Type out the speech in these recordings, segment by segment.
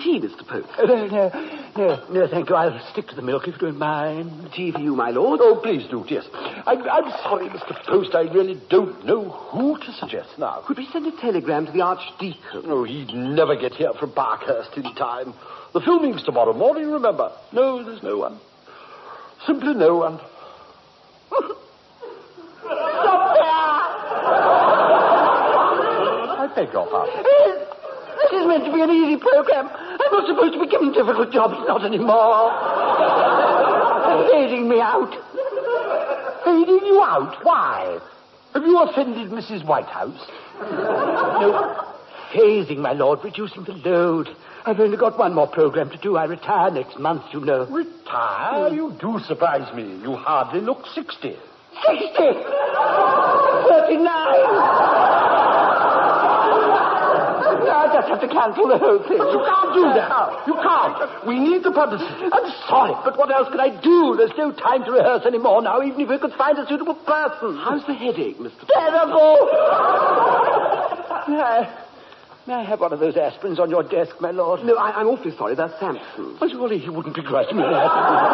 tea, Mr. Post? No, thank you. I'll stick to the milk if you don't mind. Tea for you, my lord. Oh, please do, yes. I'm sorry, Mr. Post. I really don't know who to suggest now. Could we send a telegram to the Archdeacon? Oh, he'd never get here from Barkhurst in time. The filming's tomorrow morning, remember. No, there's no one. Simply no one. I beg your pardon. This is meant to be an easy program. I'm not supposed to be given difficult jobs, not anymore. They're fading me out. Fading you out? Why? Have you offended Mrs. Whitehouse? No. Phasing, my lord, reducing the load. I've only got one more program to do. I retire next month, you know. Retire? You do surprise me. You hardly look 60. 60! 39! I just have to cancel the whole thing. You can't do that. You can't. We need the publicity. I'm sorry, but what else can I do? There's no time to rehearse anymore now, even if we could find a suitable person. How's the headache, Mr. Terrible! May I have one of those aspirins on your desk, my lord? No, I'm awfully sorry. That's Samson. Well, surely he wouldn't begrudge me that.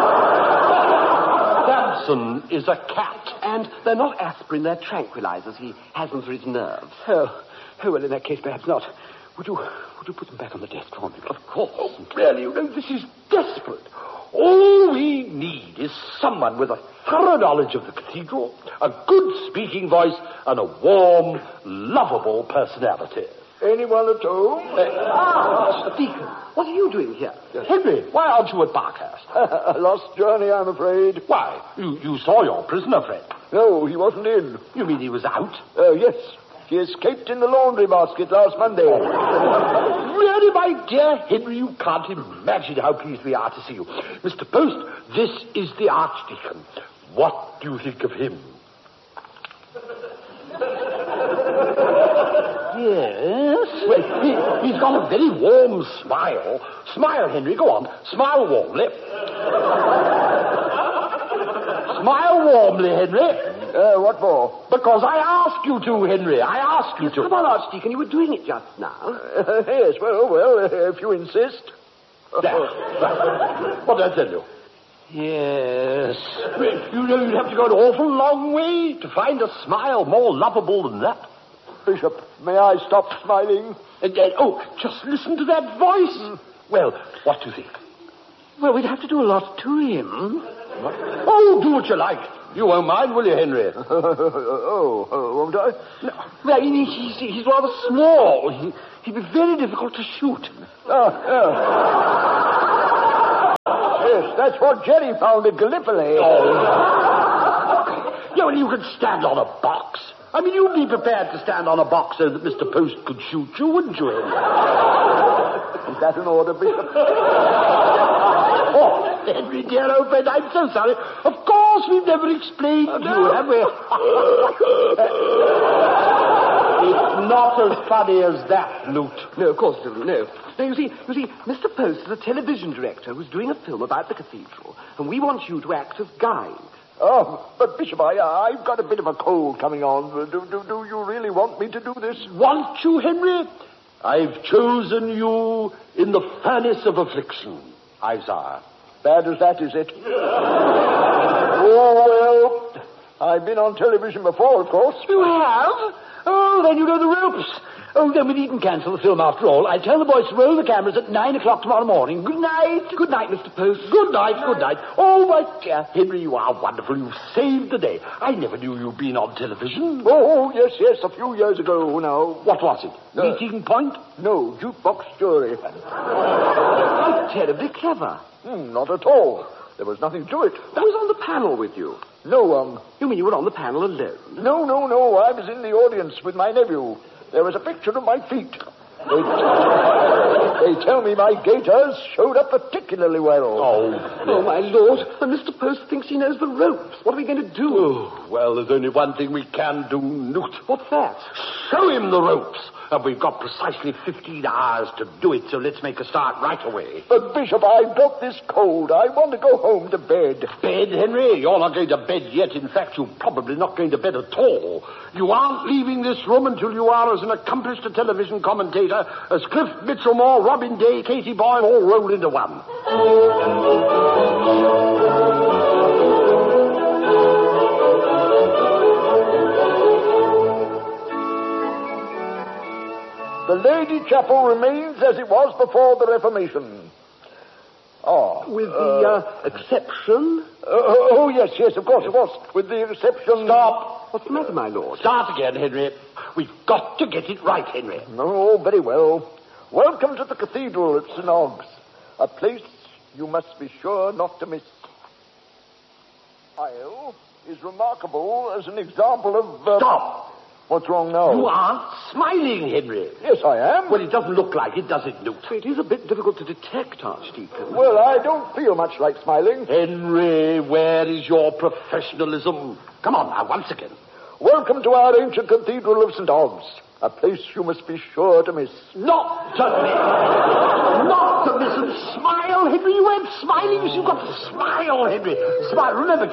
Samson is a cat. And they're not aspirin, they're tranquilizers. He has them for his nerves. Oh, well, in that case, perhaps not. Would you put them back on the desk for me? Of course. Oh, really, you know, this is desperate. All we need is someone with a thorough knowledge of the cathedral, a good speaking voice, and a warm, lovable personality. Anyone at home? Deacon, what are you doing here? Henry, why aren't you at Barkhurst? A lost journey, I'm afraid. Why? You saw your prisoner friend. No, he wasn't in. You mean he was out? Yes. He escaped in the laundry basket last Monday. Really, my dear Henry, you can't imagine how pleased we are to see you. Mr. Post, this is the Archdeacon. What do you think of him? Yes? Well, he's got a very warm smile. Smile, Henry, go on. Smile warmly. Smile warmly, Henry. What for? Because I asked you to, Henry. I asked you to. Come on, Archdeacon, you were doing it just now. Yes, well, if you insist. What did I tell you? Yes. You know you'd have to go an awful long way to find a smile more lovable than that. Bishop, may I stop smiling? Just listen to that voice. Well, what do you think? Well, we'd have to do a lot to him. What? Oh, do what you like. You won't mind, will you, Henry? Won't I? No, well, he's rather small. He'd be very difficult to shoot. Yes, that's what Jerry found at Gallipoli. Yeah, well, you could stand on a box. I mean, you'd be prepared to stand on a box so that Mr. Post could shoot you, wouldn't you, Henry? Is that an order, Bishop? Oh, Henry, dear old friend, I'm so sorry. Of course, we've never explained to you, have we? It's not as funny as that, Newt. No, of course it isn't, no. Now, you see, Mr. Post is a television director who's doing a film about the cathedral, and we want you to act as guide. Oh, but Bishop, I've got a bit of a cold coming on. Do you really want me to do this? Want you, Henry? I've chosen you in the furnace of affliction, Isaiah. Bad as that, is it? Oh, well, I've been on television before, of course. You have? Oh, then you know the ropes. Oh, then we needn't cancel the film after all. I tell the boys to roll the cameras at 9 o'clock tomorrow morning. Good night. Good night, Mr. Post. Good night, good night. Oh, my dear Henry, you are wonderful. You've saved the day. I never knew you'd been on television. Oh, yes, a few years ago now. What was it? Meeting Point? No, Jukebox Jury. How terribly clever. Not at all. There was nothing to it. Who was on the panel with you? No one. You mean you were on the panel alone? No. I was in the audience with my nephew. There was a picture of my feet. They tell me my gaiters showed up particularly well. Oh, my lord. And Mr. Post thinks he knows the ropes. What are we going to do? Oh, well, there's only one thing we can do, Newt. What's that? Show him the ropes. And we've got precisely 15 hours to do it, so let's make a start right away. But, Bishop, I've got this cold. I want to go home to bed. Bed, Henry? You're not going to bed yet. In fact, you're probably not going to bed at all. You aren't leaving this room until you are as an accomplished television commentator as Cliff Mitchellmore, Robin Day, Katie Boyle, all rolled into one. The Lady Chapel remains as it was before the Reformation. With the exception? Yes, of course. With the exception... Stop. What's the matter, my lord? Start again, Henry. We've got to get it right, Henry. Oh, very well. Welcome to the Cathedral at St. Og's, a place you must be sure not to miss. Isle is remarkable as an example of... Stop! What's wrong now? You aren't smiling, Henry. Yes, I am. Well, it doesn't look like it, does it, Newt? It is a bit difficult to detect, Archdeacon. Well, I don't feel much like smiling. Henry, where is your professionalism? Come on now, once again. Welcome to our ancient Cathedral of St. Og's, a place you must be sure to miss. Not to miss. Not to miss and smile, Henry. You weren't smiling. You've got to smile, Henry. Smile. Remember,